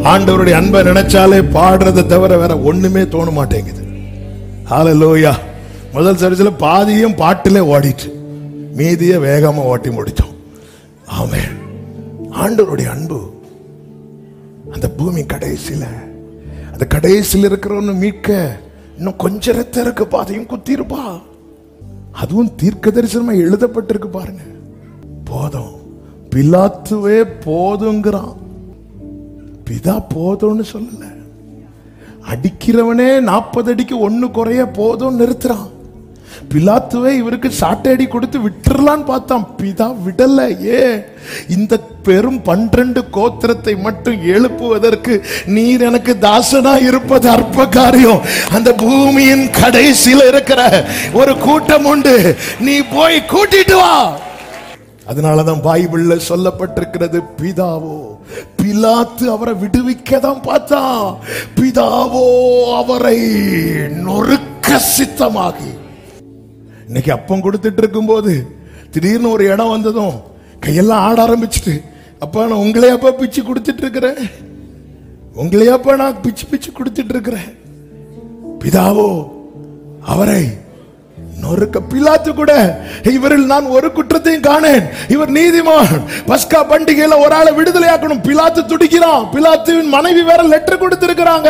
ஆண்டவருடைய அன்பை நினைச்சாலே பாடுறதை தவிர வேற ஒண்ணுமே தோண மாட்டேங்குது. ஹல்லேலூயா. முதல் சர்ச்சில் பாதியும் பாட்டிலே ஓடிட்டு மீதிய வேகமா ஓட்டி முடிச்சோம். ஆமென். ஆண்டவருடைய அன்பு அந்த பூமி கடைசியில, அந்த கடைசியில் இருக்கிறவன்னு மீட்க இன்னும் கொஞ்ச ரத்த இருக்கு, பாதையும் குத்தி இருப்பா. அதுவும் தீர்க்க தரிசனமா எழுதப்பட்டிருக்கு பாருங்க. போதும், பிலாத்துவே போதுங்கிறான். பிதா போதும்னு சொல்லல. அடிக்கிறவனே 40 அடிக்கு 1 குறைய போதும் நிறுத்துறான். பிலாத்துவே இவருக்கு சாட்டை அடி கொடுத்து விட்டுறலான்னு பார்த்தான். பிதா விடல. இந்த பெரும் 12 கோத்திரத்தை மட்டும் எழுப்புவதற்கு நீர் எனக்கு தாசனா இருப்பது அற்ப காரியம். அந்த பூமியின் கடைசியில் இருக்கிற ஒரு கூட்டம் உண்டு, நீ போய் கூட்டிட்டு வா. அதனாலதான் பைபிள்ல சொல்லப்பட்டிருக்கிறது, பிதாவோ, பிலாத்து அவரை விடுவிக்க தான் பார்த்தான், பிதாவோ அவரை நொறுக்க சித்தமாகி. இன்னைக்கு அப்பம் கொடுத்துட்டு இருக்கும் போது திடீர்னு ஒரு இடம் வந்ததும் கையெல்லாம் ஆட ஆரம்பிச்சுட்டு, அப்பா நான் உங்களையாப்பா பிச்சு கொடுத்துட்டு இருக்கிறேன், உங்களையாப்பா நான் பிச்சு பிச்சு கொடுத்துட்டு இருக்கிறேன். பிதாவோ அவரை நொறுக்க. பிலாத்து கூட, இவரில் நான் ஒரு குற்றத்தையும் காணேன், இவர் நீதிமான், பஸ்கா பண்டிகையில ஒரு ஆளை விடுதலை ஆக்கணும். பிலாத்து துடிக்கிறான். பிலாத்துவின் மனைவி வேற லெட்டர் கொடுத்திருக்கிறாங்க.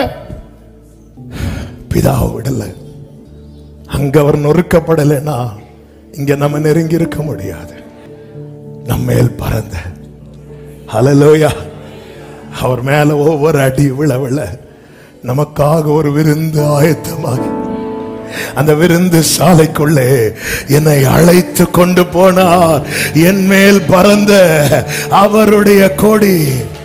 பிதாவை விடல. அங்க அவர் நொறுக்கப்படலைன்னா இங்க நம்ம நெருங்கி இருக்க முடியாது. நம்மேல் பறந்த ஹல்லேலூயா, அவர் மேல ஒவ்வொரு அடி விழ விழ நமக்காக ஒரு விருந்து ஆயத்தமாகி அந்த விருந்து சாலைக்குள்ளே என்னை அழைத்து கொண்டு போனார். என் மேல் பறந்த அவருடைய கொடி